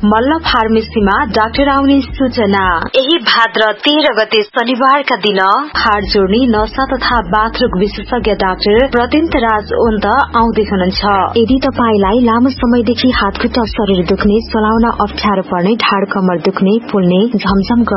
Malla फार्मेसीमा doctor आउने सूचना। यही भाद्र 13 गते शनिबारका दिन हाड जोड्ने नसा तथा बाथरोग विशेषज्ञ डाक्टर प्रत्यन्त राज ओन्त आउँदै हुनुहुन्छ। यदि तपाईलाई लामो समयदेखि हातखुट्टा शरीर दुख्ने, चलाउन अप्ठ्यारो पर्ने, ढाड कमर दुख्ने, पोल्ने, झमझम